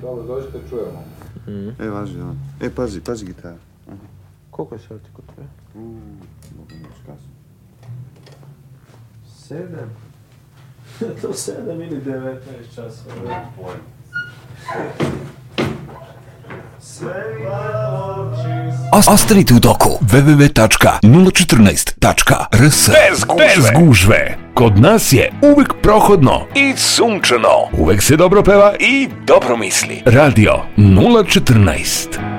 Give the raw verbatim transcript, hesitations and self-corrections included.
Dobro, dođite, čujemo. Mm. E, važi, on. E, pazi, pazi gitara. Aha. Koliko je sati kod tebe? Uuu, mogu neći kasno. Sedam? To sedam ili devetnaest časova. Ostanite u toku w w w tačka nula četrnaest tačka r s. Bez gužve. Bez gužve. Kod nas je uvek prohodno i sunčano. Uvek se dobro peva i dobro misli. Radio nula četrnaest.